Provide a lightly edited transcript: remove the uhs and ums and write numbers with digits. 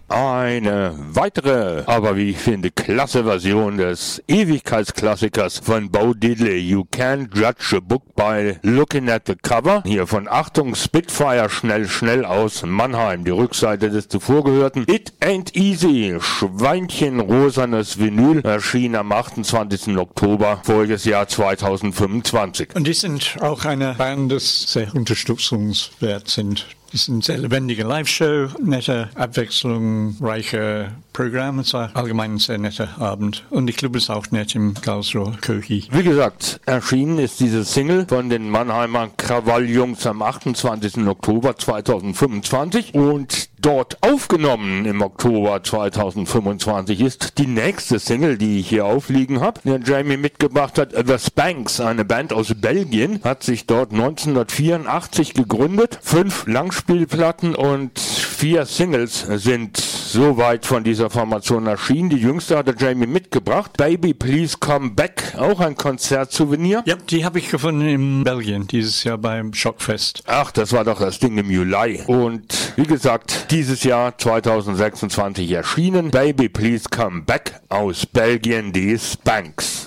Eine weitere, aber wie ich finde, klasse Version des Ewigkeitsklassikers von Bo Diddley. You can't judge a book by looking at the cover. Hier von Achtung, Spitfire, schnell aus Mannheim. Die Rückseite des zuvor gehörten It Ain't Easy. Schweinchenrosanes Vinyl erschien am 28. Oktober voriges Jahr 2025. Und die sind auch eine Band, das sehr unterstützungswert sind. Die sind sehr lebendige Live-Show, nette, abwechslungsreiche Programm. Es war allgemein ein sehr netter Abend. Und die Club ist auch nett im Karlsruher Köchi. Wie gesagt, erschienen ist diese Single von den Mannheimer Krawalljungs am 28. Oktober 2025 und dort aufgenommen im Oktober 2025 ist die nächste Single, die ich hier aufliegen habe, die Jamie mitgebracht hat. The Spanks, eine Band aus Belgien, hat sich dort 1984 gegründet. 5 Langspielplatten und 4 Singles sind soweit von dieser Formation erschienen. Die jüngste hat der Jamie mitgebracht. Baby Please Come Back, auch ein Konzertsouvenir. Ja, die habe ich gefunden in Belgien, dieses Jahr beim Schockfest. Ach, das war doch das Ding im Juli. Und wie gesagt, dieses Jahr 2026 erschienen. Baby Please Come Back aus Belgien, die Spanks.